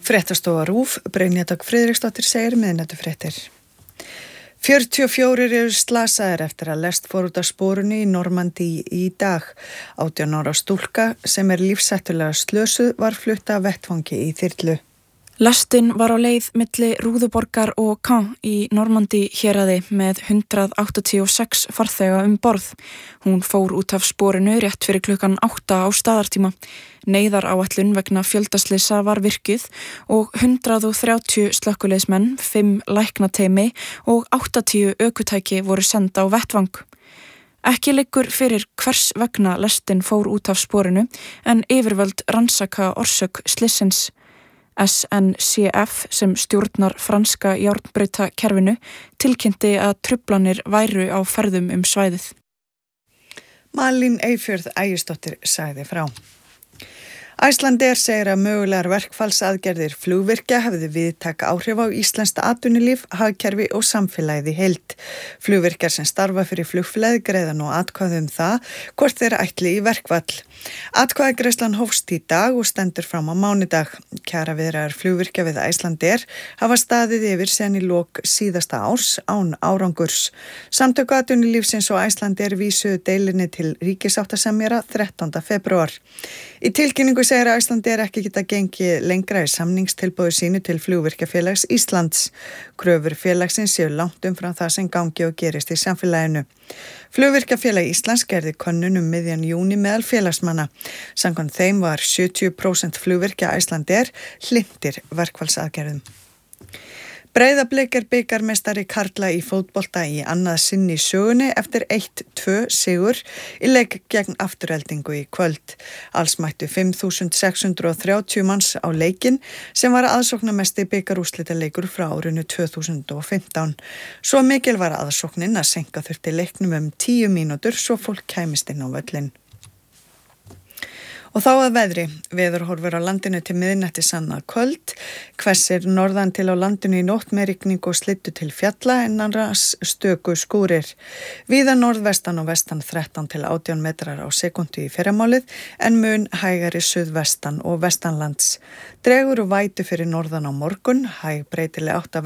Fréttastofa RÚV, Brynja Dögg Friðriksdóttir segir miðnætufréttir. 44 eru slasaðir eftir að lest fór út af sporunu í Normandí í dag. 18 ára stúlka sem lífshættulega slösuð var flutt af vettvangi í þyrlu. Lestin var á leið milli Rúðuborgar og Caen í Normandí héraði með 186 farþega borð. Hún fór út af sporinu rétt fyrir klukkan 8 á staðartíma. Neyðaráætlun vegna fjöldaslysa var virkjuð og 130 slökkviliðsmenn, 5 læknateymi og 80 ökutæki voru send á vettvang. Ekki liggur fyrir hvers vegna lestin fór út af sporinu en yfirvöld rannsaka orsök slysins. SNCF sem stjórnar franska járnbrautakerfinu tilkynnti að truflanir væru á ferðum svæðið. Malín Eyfjörð Ægisdóttir sagði frá. Icelandair segir að mögulegar verkfallsaðgerðir flugvirkja hefði víðtæk áhrif á íslenskt atvinnulíf, hagkerfi og samfélagið í heild. Flugvirkjar sem starfa fyrir flugfélagið greiða nú atkvæði það hvort þeir ætli í verkfall. Atkvæðagreiðslan hófst í dag og stendur fram á mánudag. Kjaraviðræður flugvirkja við Icelandair hafa staðið yfir síðan í lok síðasta árs án árangurs. Samtök atvinnulífsins og Icelandair vísuðu deilinni til ríkisáttasemjara 13. febrúar. Í tilkynningu segir að Icelandair ekki geta gengið lengra í samningstilboði sínu til flugvirkjafélags Íslands. Kröfur félagsins séu langt umfram það sem gangi og gerist í samfélaginu. Flugvirkjafélag Íslands gerði könnun miðjan júní meðal félagsmanna. Samkvæmt þeim var 70% flugvirkja Icelandair hlynntir verkfallsaðgerðum. Breiðablik bikarmeistari karla í fótbolta í annað sinn í sögunni eftir 1-2 sigur í leik gegn Aftureldingu í kvöld. Alls mættu 5.630 manns á leikinn sem var aðsóknarmesti bikarúrslitaleikur frá árinu 2015. Svo mikil var aðsóknin að seinka þurfti leiknum 10 mínútur svo fólk kæmist inn á völlinn. Og þá að veðri. Veðurhorfur á landinu til miðnættis annað kvöld. Hvessir norðan til á landinu í nótt með rigningu og slyddu til fjalla en annars stöku skúrir. Víða norðvestan og vestan 13 til 18 metrar á sekúndu í fyrramálið en mun hægari suðvestan og vestanlands. Dregur og vætu fyrir norðan á morgun, hæg breytileg átt